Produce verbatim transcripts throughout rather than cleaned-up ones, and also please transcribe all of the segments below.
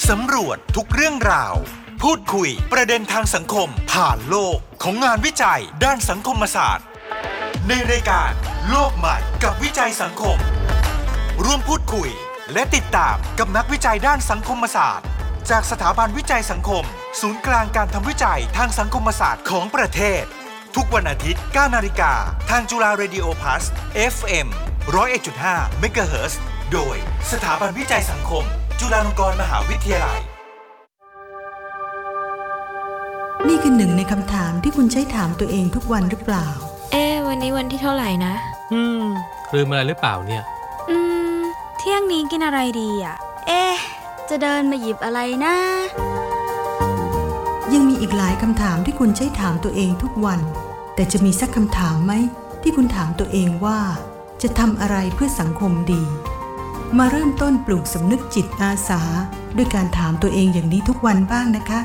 สำรวจทุกเรื่องราวพูดคุยประเด็นทางสังคมผ่านโลกของงานวิจัยด้านสังคมศาสตร์ในรายการโลกใหม่กับวิจัยสังคมร่วมพูดคุยและติดตามกับนักวิจัยด้านสังคมศาสตร์จากสถาบันวิจัยสังคมศูนย์กลางการทำวิจัยทางสังคมศาสตร์ของประเทศทุกวันอาทิตย์ เก้านาฬิกาทางจุฬาเรดิโอพลัส เอฟ เอ็ม หนึ่งศูนย์เอ็ดจุดห้า เมกะเฮิรตซ์โดยสถาบันวิจัยสังคมจุฬาลงกรณ์มหาวิทยาลัยนี่คือหนึ่งในคำถามที่คุณใช้ถามตัวเองทุกวันหรือเปล่าเอ๊ะวันนี้วันที่เท่าไหร่นะอืมลืมอะไรหรือเปล่าเนี่ยอืมเที่ยงนี้กินอะไรดีอ่ะเอ๊ะจะเดินมาหยิบอะไรนะยังมีอีกหลายคำถามที่คุณใช้ถามตัวเองทุกวันแต่จะมีสักคำถามไหมที่คุณถามตัวเองว่าจะทำอะไรเพื่อสังคมดีมาเริ่มต้นปลูกสำนึกจิตอาสาด้วยการถามตัวเองอย่างนี้ทุกวันบ้างนะคะ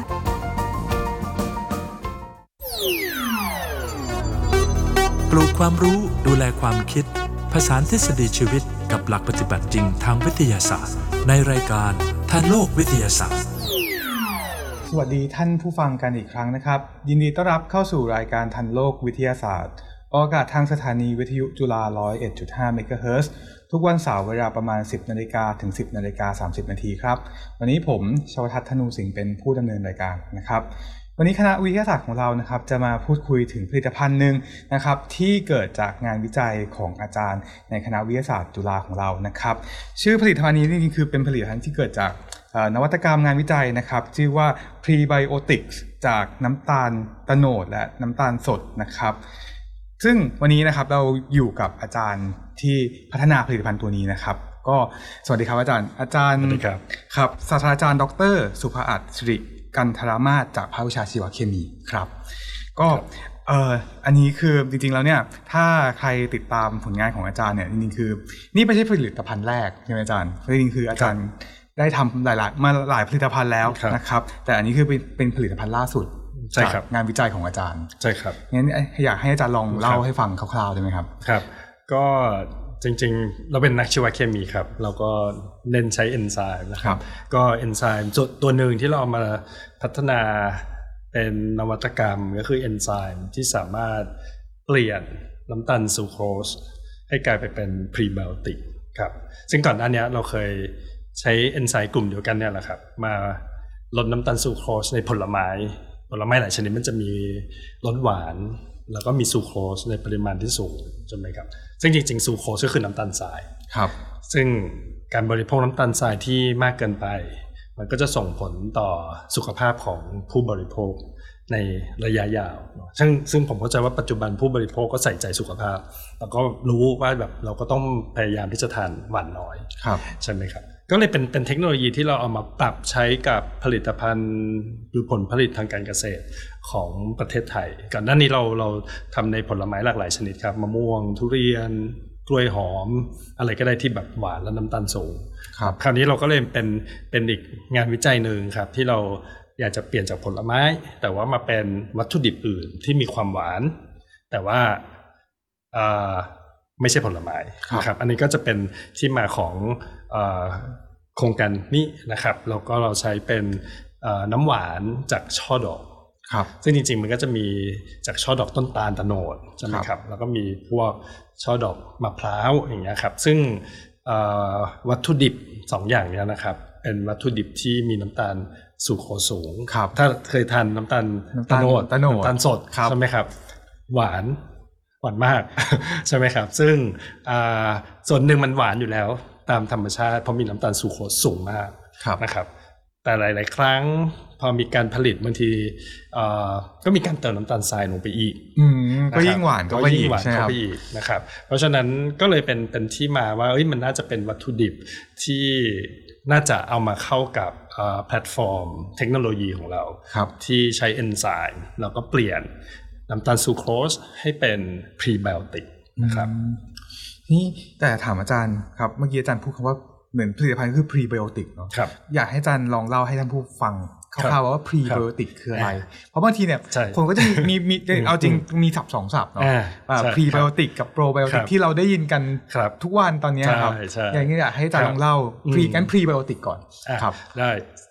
ปลูกความรู้ดูแลความคิดผสานทฤษฎีชีวิตกับหลักปฏิบัติจริงทางวิทยาศาสตร์ในรายการทันโลกวิทยาศาสตร์สวัสดีท่านผู้ฟังกันอีกครั้งนะครับยินดีต้อนรับเข้าสู่รายการทันโลกวิทยาศาสตร์ออกอากาศทางสถานีวิทยุจุฬา หนึ่งศูนย์เอ็ดจุดห้า เมกะเฮิรตซ์ทุกวันเสาร์เวลาประมาณ สิบนาฬิกา ถึง สิบนาฬิกาสามสิบนาทีครับวันนี้ผมชวทัศน์ธนูสิงห์เป็นผู้ดำเนินรายการนะครับวันนี้คณะวิทยาศาสตร์ของเรานะครับจะมาพูดคุยถึงผลิตภัณฑ์หนึ่งนะครับที่เกิดจากงานวิจัยของอาจารย์ในคณะวิทยาศาสตร์จุฬาของเรานะครับชื่อผลิตภัณฑ์นี้จริงๆคือเป็นผลิตภัณฑ์ที่เกิดจากนวัตกรรมงานวิจัยนะครับชื่อว่า Prebiotics จากน้ำตาลโตโนดและน้ำตาลสดนะครับซึ่งวันนี้นะครับเราอยู่กับอาจารย์ที่พัฒนาผลิตภัณฑ์ตัวนี้นะครับก็สวัสดีครับอาจารย์อาจารย์ครับครับศาสตราจารย์ดร.สุภอัฏฐศิริกันธรามาศจากภาควิชาชีวเคมีครับก็เอ่ออันนี้คือจริงๆแล้วเนี่ยถ้าใครติดตามผลงานของอาจารย์เนี่ยจริงๆคือนี่ไม่ใช่ผลิตภัณฑ์แรกใช่ไหมอาจารย์จริงๆคืออาจารย์ได้ทำหลายๆมาหลายผลิตภัณฑ์แล้วนะครับแต่อันนี้คือเป็นเป็นผลิตภัณฑ์ล่าสุดจากงานวิจัยของอาจารย์ใช่ครับงั้นอยากให้อาจารย์ลองเล่าให้ฟังคร่าวๆได้ไหมครับครับก็จริงๆเราเป็นนักชีวเคมีครับเราก็เน้นใช้เอนไซม์นะครับก็เอนไซม์ตัวหนึ่งที่เราเอามาพัฒนาเป็นนวัตกรรมก็คือเอนไซม์ที่สามารถเปลี่ยนน้ำตาลซูโครสให้กลายไปเป็นพรีไบโอติกครับซึ่งก่อนหน้านี้เราเคยใช้เอนไซม์กลุ่มเดียวกันเนี่ยแหละครับมาลดน้ำตาลซูโครสในผลไม้ผลไม้หลายชนิดมันจะมีรสหวานแล้วก็มีซูโครสในปริมาณที่สูงใช่ไหมครับซึ่งจริงๆซูโครสก็คือน้ำตาลทรายครับซึ่งการบริโภคน้ำตาลทรายที่มากเกินไปมันก็จะส่งผลต่อสุขภาพของผู้บริโภคในระยะยาวซึ่งซึ่งผมเข้าใจว่าปัจจุบันผู้บริโภคก็ใส่ใจสุขภาพแล้วก็รู้ว่าแบบเราก็ต้องพยายามที่จะทานหวานน้อยใช่ไหมครับก็เลยเป็นเป็นเทคโนโลยีที่เราเอามาปรับใช้กับผลิตภัณฑ์หรือผลผลิตทางการเกษตรของประเทศไทยก่อนหน้านี้เราเราทำในผลไม้หลากหลายชนิดครับมะม่วงทุเรียนกล้วยหอมอะไรก็ได้ที่แบบหวานและน้ำตาลสูงครับคราวนี้เราก็เลยเป็นเป็นอีกงานวิจัยหนึ่งครับที่เราอยากจะเปลี่ยนจากผลไม้แต่ว่ามาเป็นวัตถุดิบอื่นที่มีความหวานแต่ว่าอ่าไม่ใช่ผลไม้นะครับอันนี้ก็จะเป็นที่มาของโครงการนี้นะครับแล้วก็เราใช้เป็นน้ำหวานจากช่อดอกซึ่งจริงๆมันก็จะมีจากช่อดอกต้นตาลโตโนดใช่ไหมครับแล้วก็มีพวกช่อดอกมะพร้าวอย่างเงี้ยครับซึ่งวัตถุดิบสองอย่างนี้นะครับเป็นวัตถุดิบที่มีน้ำตาลซูโครสสูงถ้าเคยทานน้ำตาลโตโนดน้ำตาลสดใช่ไหมครับหวานหวานมาก ใช่ไหมครับซึ่งส่วนหนึ่งมันหวานอยู่แล้วตามธรรมชาติเพราะมีน้ำตาลซูโครสสูงมากนะครับแต่หลายๆครั้งพอมีการผลิตบางทีก็มีการเติมน้ำตาลทรายลงไปอีกก็ยิ่งหวานก็ยิ่งหวานเข้าไปอีกนะครับเพราะฉะนั้นก็เลยเป็นเป็นที่มาว่าเอ้ยมันน่าจะเป็นวัตถุดิบที่น่าจะเอามาเข้ากับแพลตฟอร์มเทคโนโลยีของเราที่ใช้เอนไซม์แล้วก็เปลี่ยนน้ำตาลซูโครสให้เป็นพรีไบโอติกนะครับนี่แต่ถามอาจารย์ครับเมื่อกี้อาจารย์พูดคำว่าเหมือนผลิตภัณฑ์คือพรีไบโอติกเนาะอยากให้อาจารย์ลองเล่าให้ท่านผู้ฟังคร่าวๆว่าพรีไบโอติกคืออะไรเพราะบางทีเนี่ยคนก็จะมีมีเอาจริงมีศัพท์สองศัพท์เนาะพรีไบโอติกกับโปรไบโอติกที่เราได้ยินกันทุกวันตอนนี้ครับอย่างนี้อยากให้อาจารย์ลองเล่าพรีกันพรีไบโอติกก่อนครับได้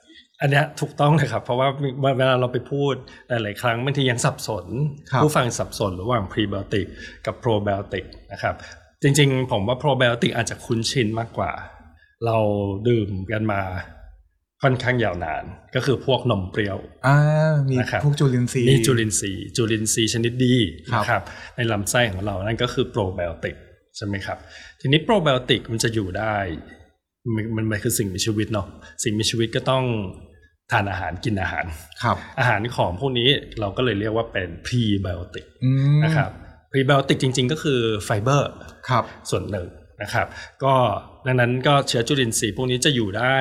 อันนี้ถูกต้องเลยครับเพราะว่าเวลาเราไปพูดหลายๆครั้งบางทียังสับสนผู้ฟังสับสนระหว่างพรีไบโอติกกับโปรไบโอติกนะครับจริงๆผมว่าโปรไบโอติกอาจจะคุ้นชินมากกว่าเราดื่มกันมาค่อนข้างยาวนานก็คือพวกนมเปรี้ยวอ่ามีพวกจุลินทรีย์มีจุลินทรีย์จุลินทรีย์ชนิดดีนะครับในลำไส้ของเรานั่นก็คือโปรไบโอติกใช่ไหมครับทีนี้โปรไบโอติกมันจะอยู่ได้มันมันคือสิ่งมีชีวิตเนาะสิ่งมีชีวิตก็ต้องทานอาหารกินอาหารครับอาหารของพวกนี้เราก็เลยเรียกว่าเป็นพรีไบโอติกนะครับพรีไบโอติกจริงๆก็คือไฟเบอร์ส่วนหนึ่งนะครับก็ดังนั้นก็เชื้อจุลินทรีย์พวกนี้จะอยู่ได้